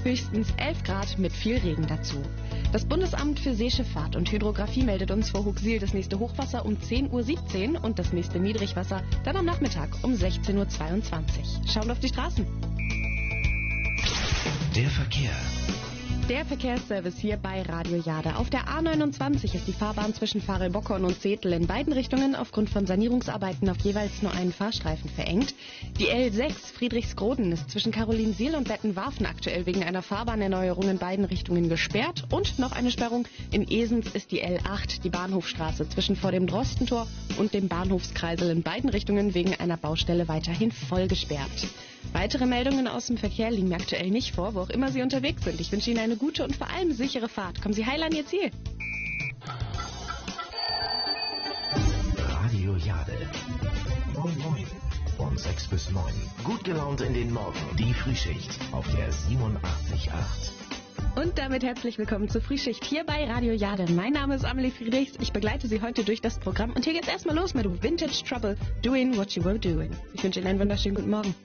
höchstens 11 Grad mit viel Regen dazu. Das Bundesamt für Seeschifffahrt und Hydrographie meldet uns vor Huxil das nächste Hochwasser um 10:17 Uhr und das nächste Niedrigwasser dann am Nachmittag um 16:22 Uhr. Schauen auf die Straßen. Der Verkehr. Der Verkehrsservice hier bei Radio Jade. Auf der A29 ist die Fahrbahn zwischen Farelbockern und Zetel in beiden Richtungen aufgrund von Sanierungsarbeiten auf jeweils nur einen Fahrstreifen verengt. Die L6 Friedrichsgroden ist zwischen Karolinsiel und Bettenwarfen aktuell wegen einer Fahrbahnnerneuerung in beiden Richtungen gesperrt. Und noch eine Sperrung. In Esens ist die L8, die Bahnhofstraße, zwischen vor dem Drostentor und dem Bahnhofskreisel in beiden Richtungen wegen einer Baustelle weiterhin voll gesperrt. Weitere Meldungen aus dem Verkehr liegen mir aktuell nicht vor, wo auch immer Sie unterwegs sind. Ich wünsche Ihnen eine gute und vor allem sichere Fahrt. Kommen Sie heil an Ihr Ziel. Radio Jade. Moin Moin. Von 6 bis 9. Gut gelaunt in den Morgen. Die Frühschicht auf der 87.8. Und damit herzlich willkommen zur Frühschicht hier bei Radio Jade. Mein Name ist Amelie Friedrichs. Ich begleite Sie heute durch das Programm. Und hier geht's erstmal los mit Vintage Trouble, Doing What You Were Doing. Ich wünsche Ihnen einen wunderschönen guten Morgen.